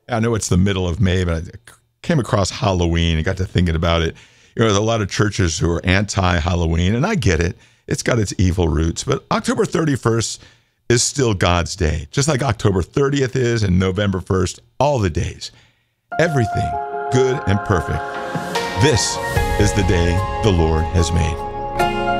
I know it's the middle of May, but I came across Halloween and got to thinking about it. There's a lot of churches who are anti-Halloween, and I get it. It's got its evil roots. But October 31st is still God's day, just like October 30th is and November 1st, all the days. Everything good and perfect. This is the day the Lord has made.